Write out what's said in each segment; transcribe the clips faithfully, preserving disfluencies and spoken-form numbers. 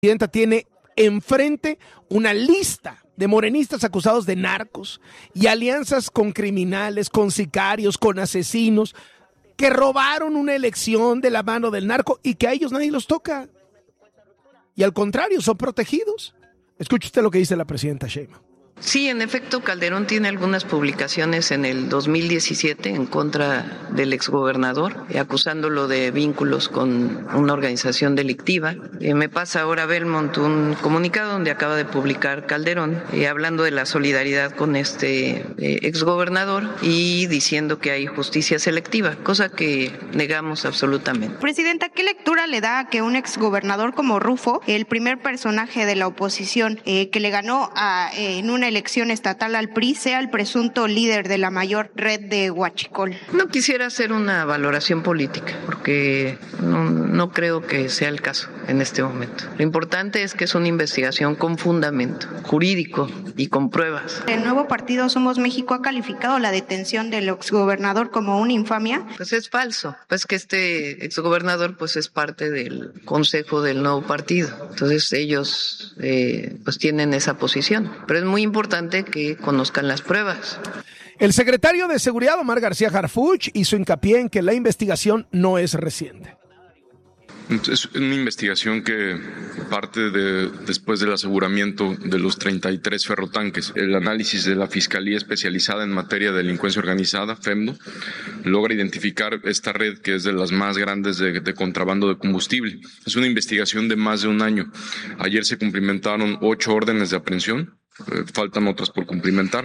presidenta tiene enfrente una lista de morenistas acusados de narcos y alianzas con criminales, con sicarios, con asesinos, que robaron una elección de la mano del narco y que a ellos nadie los toca. Y al contrario, son protegidos. Escuche usted lo que dice la presidenta Sheinbaum. Sí, en efecto, Calderón tiene algunas publicaciones en el dos mil diecisiete en contra del exgobernador, eh, acusándolo de vínculos con una organización delictiva. Eh, me pasa ahora Belmont un comunicado donde acaba de publicar Calderón, eh, hablando de la solidaridad con este eh, exgobernador y diciendo que hay justicia selectiva, cosa que negamos absolutamente. Presidenta, ¿qué lectura le da a que un exgobernador como Rufo, el primer personaje de la oposición eh, que le ganó a, eh, en una elección estatal al P R I, sea el presunto líder de la mayor red de huachicol? No quisiera hacer una valoración política, porque no, no creo que sea el caso en este momento. Lo importante es que es una investigación con fundamento jurídico y con pruebas. El nuevo partido Somos México ha calificado la detención del exgobernador como una infamia. Pues es falso, pues que este exgobernador pues es parte del consejo del nuevo partido. Entonces ellos eh, pues tienen esa posición, pero es muy importante importante que conozcan las pruebas. El secretario de Seguridad, Omar García Harfuch, hizo hincapié en que la investigación no es reciente. Es una investigación que parte de, después del aseguramiento de los treinta y tres ferrotanques. El análisis de la Fiscalía Especializada en Materia de Delincuencia Organizada, FEMDO, logra identificar esta red que es de las más grandes de, de contrabando de combustible. Es una investigación de más de un año. Ayer se cumplimentaron ocho órdenes de aprehensión. Eh, faltan otras por cumplimentar.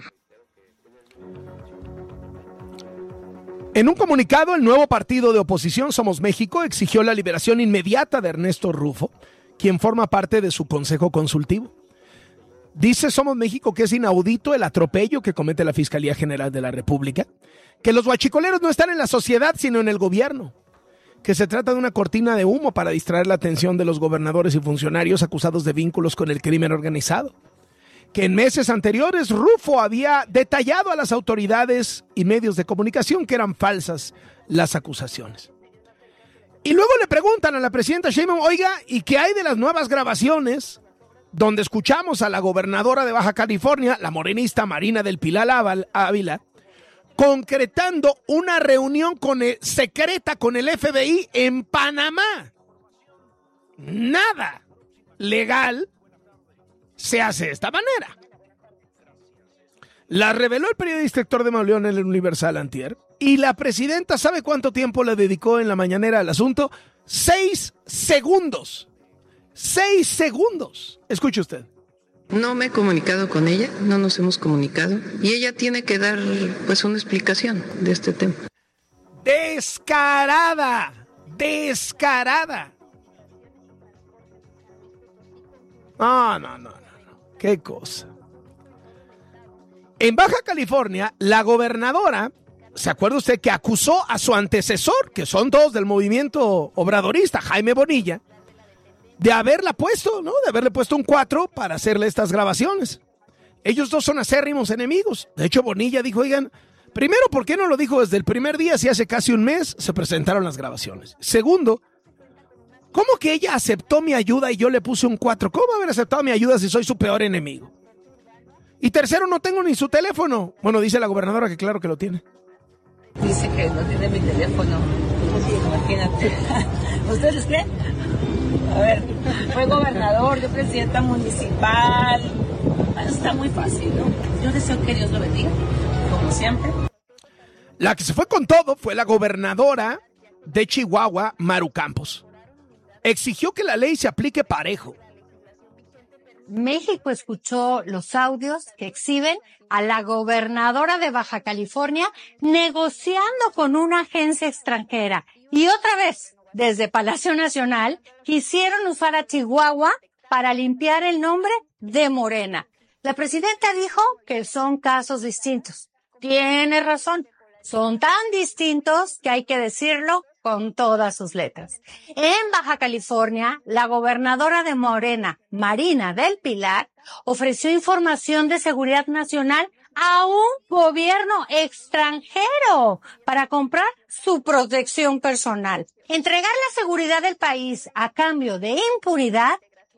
En un comunicado, el nuevo partido de oposición Somos México exigió la liberación inmediata de Ernesto Rufo, quien forma parte de su consejo consultivo. Dice Somos México que es inaudito el atropello que comete la Fiscalía General de la República, que los huachicoleros no están en la sociedad sino en el gobierno, que se trata de una cortina de humo para distraer la atención de los gobernadores y funcionarios acusados de vínculos con el crimen organizado, que en meses anteriores Rufo había detallado a las autoridades y medios de comunicación que eran falsas las acusaciones. Y luego le preguntan a la presidenta Sheinbaum, oiga, ¿y qué hay de las nuevas grabaciones donde escuchamos a la gobernadora de Baja California, la morenista Marina del Pilar Ávila, concretando una reunión con el, secreta con el F B I en Panamá? Nada legal se hace de esta manera. La reveló el periodista Héctor de Mauleón en el Universal antier. Y la presidenta, ¿sabe cuánto tiempo le dedicó en la mañanera al asunto? Seis segundos. Seis segundos. Escuche usted. No me he comunicado con ella, no nos hemos comunicado. Y ella tiene que dar, pues, una explicación de este tema. Descarada. Descarada. No, no, no, no, no. Qué cosa. En Baja California, la gobernadora, ¿se acuerda usted que acusó a su antecesor, que son todos del movimiento obradorista, Jaime Bonilla, de haberla puesto, ¿no? De haberle puesto un cuatro para hacerle estas grabaciones? Ellos dos son acérrimos enemigos. De hecho, Bonilla dijo, oigan, primero, ¿por qué no lo dijo desde el primer día si hace casi un mes se presentaron las grabaciones? Segundo, ¿cómo que ella aceptó mi ayuda y yo le puse un cuatro? ¿Cómo haber aceptado mi ayuda si soy su peor enemigo? Y tercero, no tengo ni su teléfono. Bueno, dice la gobernadora que claro que lo tiene. Dice que no tiene mi teléfono. Imagínate. ¿Ustedes les creen? A ver, fue gobernador, yo presidenta municipal. Bueno, está muy fácil, ¿no? Yo deseo que Dios lo bendiga, como siempre. La que se fue con todo fue la gobernadora de Chihuahua, Maru Campos. Exigió que la ley se aplique parejo. México escuchó los audios que exhiben a la gobernadora de Baja California negociando con una agencia extranjera. Y otra vez, desde Palacio Nacional, quisieron usar a Chihuahua para limpiar el nombre de Morena. La presidenta dijo que son casos distintos. Tiene razón. Son tan distintos que hay que decirlo con todas sus letras. En Baja California, la gobernadora de Morena, Marina del Pilar, ofreció información de seguridad nacional a un gobierno extranjero para comprar su protección personal. Entregar la seguridad del país a cambio de impunidad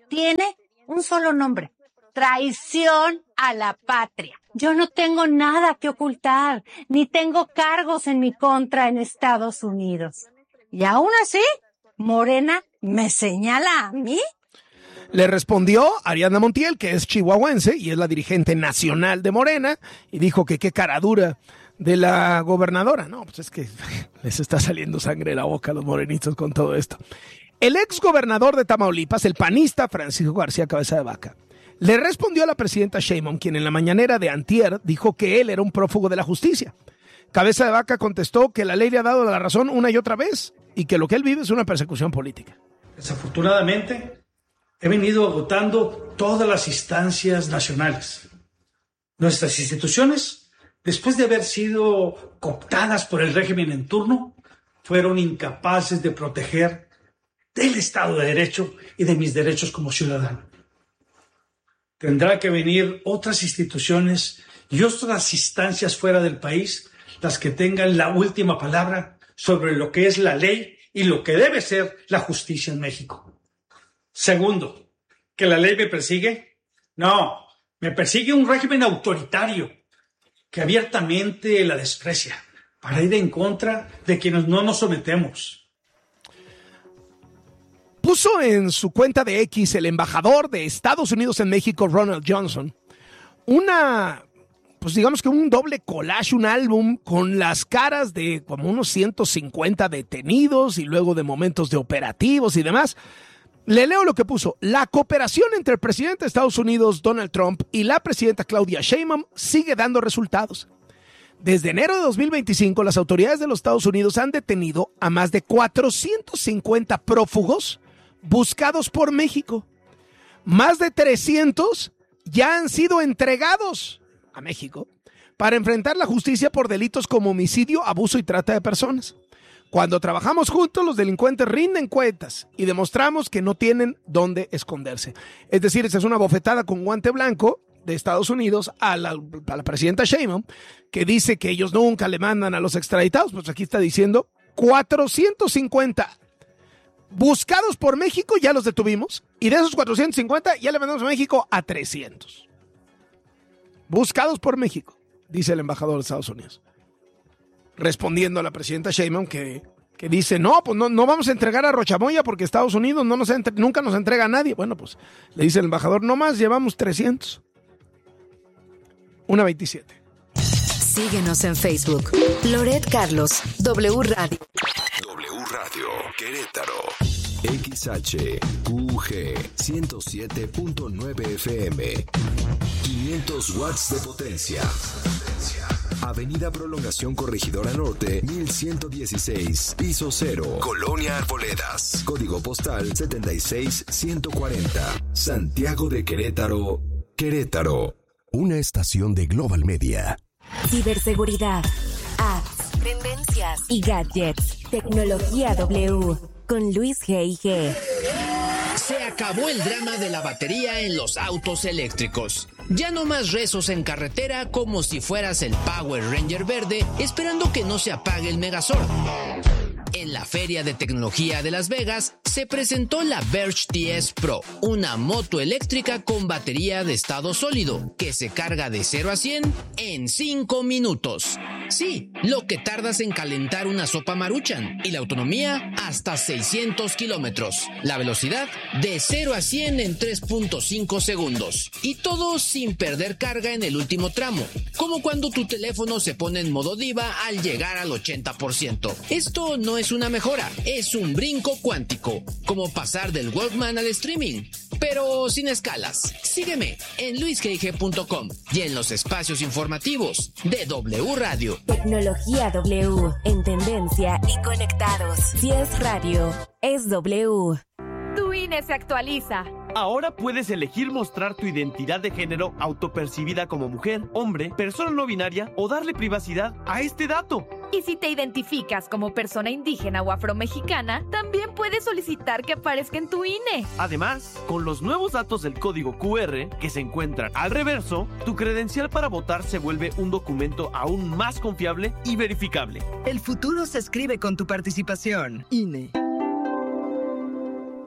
tiene un solo nombre: traición a la patria. Yo no tengo nada que ocultar, ni tengo cargos en mi contra en Estados Unidos. Y aún así, Morena me señala a mí. Le respondió Ariadna Montiel, que es chihuahuense y es la dirigente nacional de Morena, y dijo que qué cara dura de la gobernadora. No, pues es que les está saliendo sangre de la boca a los morenitos con todo esto. El ex gobernador de Tamaulipas, el panista Francisco García Cabeza de Vaca, le respondió a la presidenta Sheinbaum, quien en la mañanera de antier dijo que él era un prófugo de la justicia. Cabeza de Vaca contestó que la ley le ha dado la razón una y otra vez y que lo que él vive es una persecución política. Desafortunadamente, he venido agotando todas las instancias nacionales. Nuestras instituciones, después de haber sido cooptadas por el régimen en turno, fueron incapaces de proteger del Estado de Derecho y de mis derechos como ciudadano. Tendrá que venir otras instituciones y otras instancias fuera del país las que tengan la última palabra sobre lo que es la ley y lo que debe ser la justicia en México. Segundo, ¿que la ley me persigue? No, me persigue un régimen autoritario que abiertamente la desprecia para ir en contra de quienes no nos sometemos. Puso en su cuenta de X el embajador de Estados Unidos en México, Ronald Johnson, una, pues digamos que un doble collage, un álbum con las caras de como unos ciento cincuenta detenidos y luego de momentos de operativos y demás. Le leo lo que puso: la cooperación entre el presidente de Estados Unidos, Donald Trump, y la presidenta Claudia Sheinbaum sigue dando resultados. Desde enero de dos mil veinticinco, las autoridades de los Estados Unidos han detenido a más de cuatrocientos cincuenta prófugos buscados por México. Más de trescientos ya han sido entregados a México para enfrentar la justicia por delitos como homicidio, abuso y trata de personas. Cuando trabajamos juntos, los delincuentes rinden cuentas y demostramos que no tienen dónde esconderse. Es decir, esa es una bofetada con guante blanco de Estados Unidos a la, a la presidenta Sheinbaum, que dice que ellos nunca le mandan a los extraditados. Pues aquí está diciendo cuatrocientos cincuenta buscados por México, ya los detuvimos, y de esos cuatrocientos cincuenta ya le mandamos a México a trescientos. Buscados por México, dice el embajador de Estados Unidos, respondiendo a la presidenta Sheinbaum, que, que dice, no, pues no, no vamos a entregar a Rochamoya porque Estados Unidos no nos entre, nunca nos entrega a nadie. Bueno, pues le dice el embajador, no más, llevamos trescientos. una veintisiete. Síguenos en Facebook. Loret Carlos, W Radio. W Radio, Querétaro. X H Q G ciento siete punto nueve F M. quinientos watts de potencia. Avenida Prolongación Corregidora Norte, mil ciento dieciséis, piso cero, Colonia Arboledas. Código postal setenta y seis ciento cuarenta. Santiago de Querétaro, Querétaro. Una estación de Global Media. Ciberseguridad, apps, tendencias y gadgets. Tecnología W con Luis G I G. Se acabó el drama de la batería en los autos eléctricos. Ya no más rezos en carretera como si fueras el Power Ranger verde esperando que no se apague el Megazord. En la Feria de Tecnología de Las Vegas se presentó la Verge T S Pro, una moto eléctrica con batería de estado sólido que se carga de cero a cien en cinco minutos. Sí, lo que tardas en calentar una sopa Maruchan, y la autonomía hasta seiscientos kilómetros. La velocidad de cero a cien en tres punto cinco segundos. Y todo sin perder carga en el último tramo, como cuando tu teléfono se pone en modo diva al llegar al ochenta por ciento. Esto no es una mejora, es un brinco cuántico, como pasar del Walkman al streaming, pero sin escalas. Sígueme en luis g i g punto com y en los espacios informativos de W Radio. Tecnología W, en tendencia y conectados. Si es radio, es W. Tu I N E se actualiza. Ahora puedes elegir mostrar tu identidad de género autopercibida como mujer, hombre, persona no binaria o darle privacidad a este dato. Y si te identificas como persona indígena o afromexicana, también puedes solicitar que aparezca en tu I N E. Además, con los nuevos datos del código Q R que se encuentran al reverso, tu credencial para votar se vuelve un documento aún más confiable y verificable. El futuro se escribe con tu participación. I N E.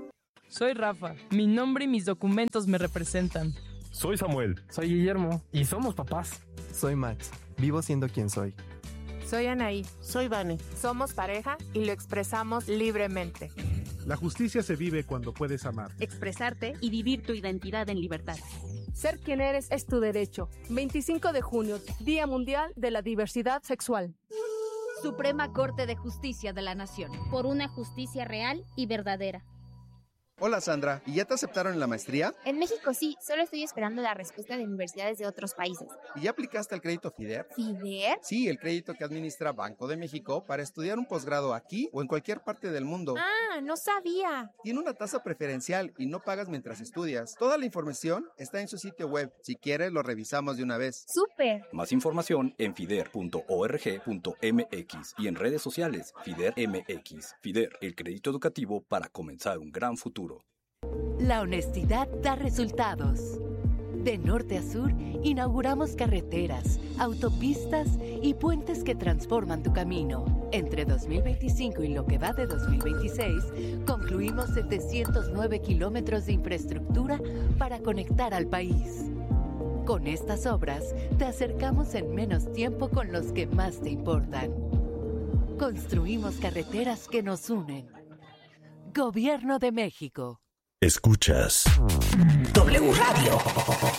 Soy Rafa. Mi nombre y mis documentos me representan. Soy Samuel. Soy Guillermo. Y somos papás. Soy Max. Vivo siendo quien soy. Soy Anaí. Soy Vane. Somos pareja y lo expresamos libremente. La justicia se vive cuando puedes amar, expresarte y vivir tu identidad en libertad. Ser quien eres es tu derecho. veinticinco de junio, Día Mundial de la Diversidad Sexual. Suprema Corte de Justicia de la Nación. Por una justicia real y verdadera. Hola Sandra, ¿y ya te aceptaron en la maestría? En México sí, solo estoy esperando la respuesta de universidades de otros países. ¿Y ya aplicaste al crédito FIDER? ¿FIDER? Sí, el crédito que administra Banco de México para estudiar un posgrado aquí o en cualquier parte del mundo. Ah, no sabía. Tiene una tasa preferencial y no pagas mientras estudias. Toda la información está en su sitio web. Si quieres, lo revisamos de una vez. ¡Súper! Más información en fider punto org punto mx y en redes sociales FIDER M X. FIDER, el crédito educativo para comenzar un gran futuro. La honestidad da resultados. De norte a sur, inauguramos carreteras, autopistas y puentes que transforman tu camino. Entre dos mil veinticinco y lo que va de dos mil veintiséis, concluimos setecientos nueve kilómetros de infraestructura para conectar al país. Con estas obras, te acercamos en menos tiempo con los que más te importan. Construimos carreteras que nos unen. Gobierno de México. Escuchas W Radio.